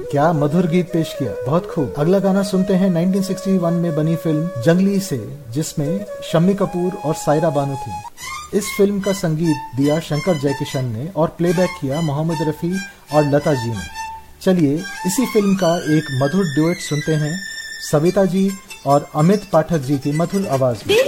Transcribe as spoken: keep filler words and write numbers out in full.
क्या मधुर गीत पेश किया, बहुत खूब। अगला गाना सुनते हैं उन्नीस सौ इकसठ में बनी फिल्म जंगली से, जिसमें शम्मी कपूर और सायरा बानो थी। इस फिल्म का संगीत दिया शंकर जयकिशन ने और प्लेबैक किया मोहम्मद रफी और लता जी ने। चलिए इसी फिल्म का एक मधुर ड्यूएट सुनते हैं सविता जी और अमित पाठक जी की मधुर आवाज में।